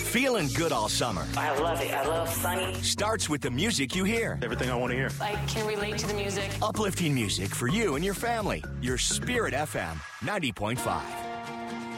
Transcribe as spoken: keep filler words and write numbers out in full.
Feeling good all summer I love it. I love Sunny. starts with the music you hear. Everything I want to hear. I can relate to the music. Uplifting music for you and your family. Your Spirit F M ninety point five.